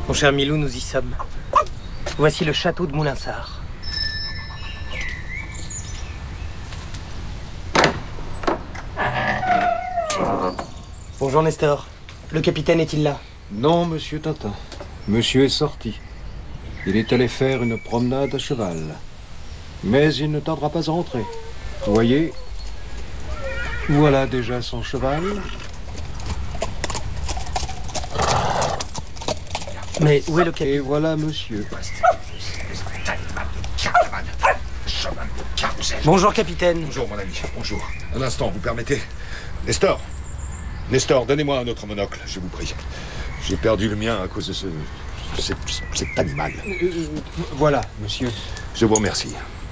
Mon cher Milou, nous y sommes. Voici le château de Moulinsart. Bonjour Nestor. Le capitaine est-il là? Non, monsieur Tintin. Monsieur est sorti. Il est allé faire une promenade à cheval. Mais il ne tardera pas à rentrer. Vous voyez, voilà déjà son cheval. Mais où est le capitaine? Et voilà monsieur. Bonjour capitaine. Bonjour mon ami, bonjour. Un instant, vous permettez? Nestor, Nestor, donnez-moi un autre monocle, je vous prie. J'ai perdu le mien à cause de cet animal. Voilà, monsieur. Je vous remercie.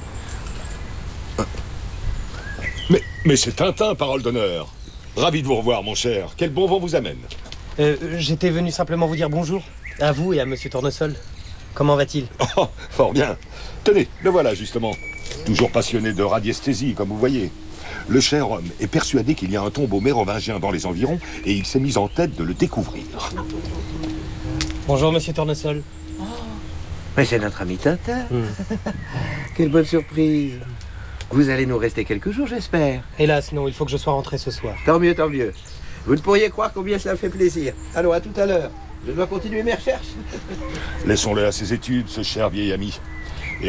Mais c'est Tintin, parole d'honneur. Ravi de vous revoir, mon cher. Quel bon vent vous amène. J'étais venu simplement vous dire bonjour. À vous et à monsieur Tournesol. Comment va-t-il? Oh, fort bien. Tenez, le voilà justement. Toujours passionné de radiesthésie, comme vous voyez. Le cher homme est persuadé qu'il y a un tombeau mérovingien dans les environs et il s'est mis en tête de le découvrir. Bonjour monsieur Tournesol. Mais c'est notre ami Tintin. Quelle bonne surprise. Vous allez nous rester quelques jours, j'espère. Hélas, non, il faut que je sois rentré ce soir. Tant mieux, tant mieux. Vous ne pourriez croire combien cela me fait plaisir. Alors, à tout à l'heure. Je dois continuer mes recherches. Laissons-le à ses études, ce cher vieil ami.